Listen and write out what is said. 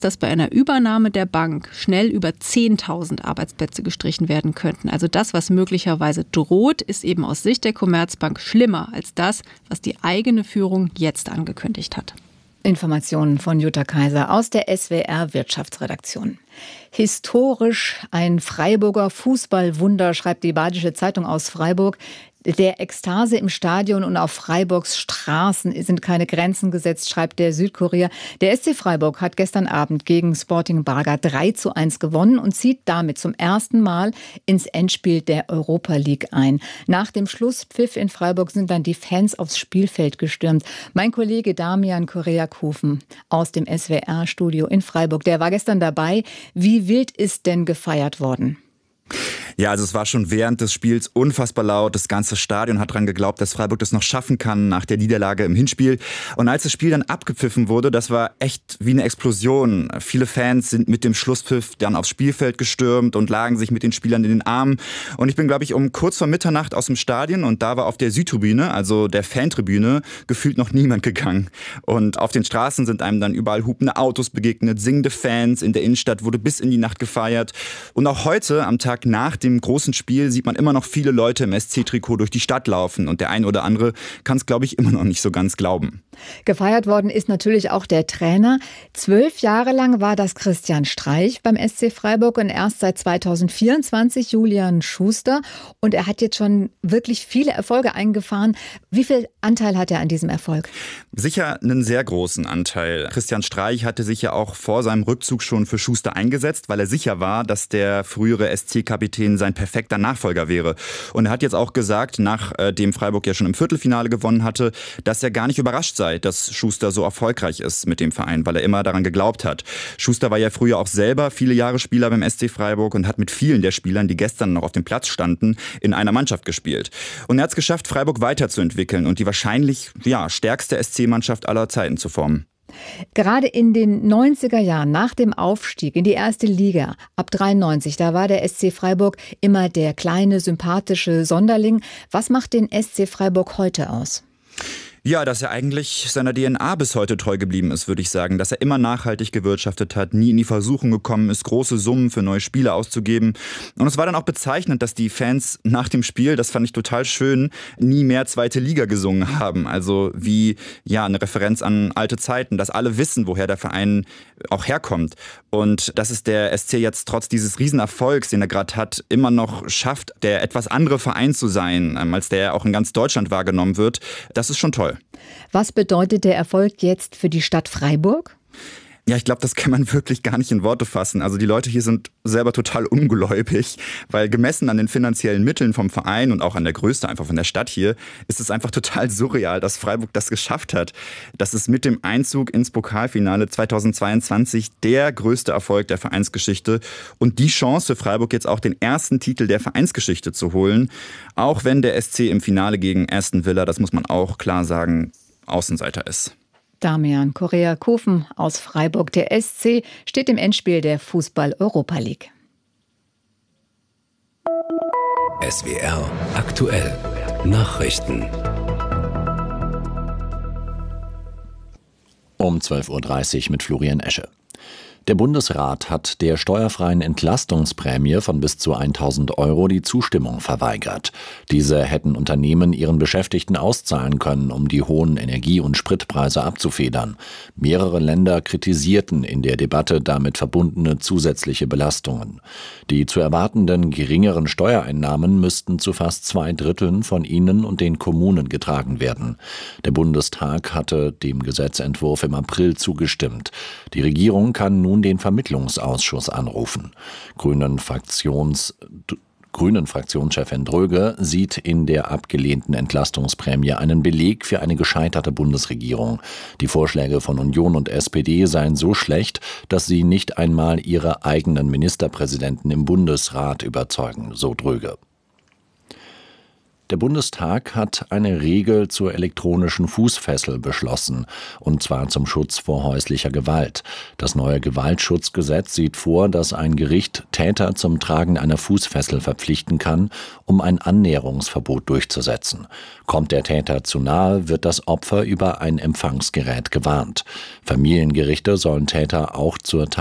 dass bei einer Übernahme der Bank schnell über 10.000 Arbeitsplätze gestrichen werden könnten. Also das, was möglicherweise droht, ist eben aus Sicht der Commerzbank schlimmer als das, was die eigene Führung jetzt angekündigt hat. Informationen von Jutta Kaiser aus der SWR Wirtschaftsredaktion. Historisch ein Freiburger Fußballwunder, schreibt die Badische Zeitung aus Freiburg. Der Ekstase im Stadion und auf Freiburgs Straßen sind keine Grenzen gesetzt, schreibt der Südkurier. Der SC Freiburg hat gestern Abend gegen Sporting Braga 3:1 gewonnen und zieht damit zum ersten Mal ins Endspiel der Europa League ein. Nach dem Schlusspfiff in Freiburg sind dann die Fans aufs Spielfeld gestürmt. Mein Kollege Damian Correa-Kufen aus dem SWR-Studio in Freiburg, der war gestern dabei. Wie wild ist denn gefeiert worden? Ja, also es war schon während des Spiels unfassbar laut. Das ganze Stadion hat dran geglaubt, dass Freiburg das noch schaffen kann nach der Niederlage im Hinspiel. Und als das Spiel dann abgepfiffen wurde, das war echt wie eine Explosion. Viele Fans sind mit dem Schlusspfiff dann aufs Spielfeld gestürmt und lagen sich mit den Spielern in den Armen. Und ich bin, glaube ich, um kurz vor Mitternacht aus dem Stadion und da war auf der Südtribüne, also der Fantribüne, gefühlt noch niemand gegangen. Und auf den Straßen sind einem dann überall hupende Autos begegnet, singende Fans. In der Innenstadt wurde bis in die Nacht gefeiert. Und auch heute, am Tag nach dem großen Spiel, sieht man immer noch viele Leute im SC-Trikot durch die Stadt laufen. Und der ein oder andere kann es, glaube ich, immer noch nicht so ganz glauben. Gefeiert worden ist natürlich auch der Trainer. 12 Jahre lang war das Christian Streich beim SC Freiburg und erst seit 2024 Julian Schuster. Und er hat jetzt schon wirklich viele Erfolge eingefahren. Wie viel Anteil hat er an diesem Erfolg? Sicher einen sehr großen Anteil. Christian Streich hatte sich ja auch vor seinem Rückzug schon für Schuster eingesetzt, weil er sicher war, dass der frühere SC-Kapitän sein perfekter Nachfolger wäre. Und er hat jetzt auch gesagt, nachdem Freiburg ja schon im Viertelfinale gewonnen hatte, dass er gar nicht überrascht sei, dass Schuster so erfolgreich ist mit dem Verein, weil er immer daran geglaubt hat. Schuster war ja früher auch selber viele Jahre Spieler beim SC Freiburg und hat mit vielen der Spielern, die gestern noch auf dem Platz standen, in einer Mannschaft gespielt. Und er hat es geschafft, Freiburg weiterzuentwickeln und die wahrscheinlich stärkste SC-Mannschaft aller Zeiten zu formen. Gerade in den 90er Jahren, nach dem Aufstieg in die erste Liga, ab 93, da war der SC Freiburg immer der kleine, sympathische Sonderling. Was macht den SC Freiburg heute aus? Ja, dass er eigentlich seiner DNA bis heute treu geblieben ist, würde ich sagen. Dass er immer nachhaltig gewirtschaftet hat, nie in die Versuchung gekommen ist, große Summen für neue Spieler auszugeben. Und es war dann auch bezeichnend, dass die Fans nach dem Spiel, das fand ich total schön, nie mehr zweite Liga gesungen haben. Also wie eine Referenz an alte Zeiten, dass alle wissen, woher der Verein auch herkommt. Und dass es der SC jetzt trotz dieses Riesenerfolgs, den er gerade hat, immer noch schafft, der etwas andere Verein zu sein, als der auch in ganz Deutschland wahrgenommen wird, das ist schon toll. Was bedeutet der Erfolg jetzt für die Stadt Freiburg? Ja, ich glaube, das kann man wirklich gar nicht in Worte fassen. Also die Leute hier sind selber total ungläubig, weil gemessen an den finanziellen Mitteln vom Verein und auch an der Größe einfach von der Stadt hier, ist es einfach total surreal, dass Freiburg das geschafft hat. Das ist mit dem Einzug ins Pokalfinale 2022 der größte Erfolg der Vereinsgeschichte und die Chance für Freiburg jetzt auch den ersten Titel der Vereinsgeschichte zu holen, auch wenn der SC im Finale gegen Aston Villa, das muss man auch klar sagen, Außenseiter ist. Damian Correa-Kufen aus Freiburg. Der SC steht im Endspiel der Fußball-Europa League. SWR aktuell. Nachrichten. Um 12:30 Uhr mit Florian Esche. Der Bundesrat hat der steuerfreien Entlastungsprämie von bis zu 1.000 € die Zustimmung verweigert. Diese hätten Unternehmen ihren Beschäftigten auszahlen können, um die hohen Energie- und Spritpreise abzufedern. Mehrere Länder kritisierten in der Debatte damit verbundene zusätzliche Belastungen. Die zu erwartenden geringeren Steuereinnahmen müssten zu fast 2/3 von ihnen und den Kommunen getragen werden. Der Bundestag hatte dem Gesetzentwurf im April zugestimmt. Die Regierung kann nun den Vermittlungsausschuss anrufen. Grünen-Fraktionschefin Dröge sieht in der abgelehnten Entlastungsprämie einen Beleg für eine gescheiterte Bundesregierung. Die Vorschläge von Union und SPD seien so schlecht, dass sie nicht einmal ihre eigenen Ministerpräsidenten im Bundesrat überzeugen, so Dröge. Der Bundestag hat eine Regel zur elektronischen Fußfessel beschlossen, und zwar zum Schutz vor häuslicher Gewalt. Das neue Gewaltschutzgesetz sieht vor, dass ein Gericht Täter zum Tragen einer Fußfessel verpflichten kann, um ein Annäherungsverbot durchzusetzen. Kommt der Täter zu nahe, wird das Opfer über ein Empfangsgerät gewarnt. Familiengerichte sollen Täter auch zur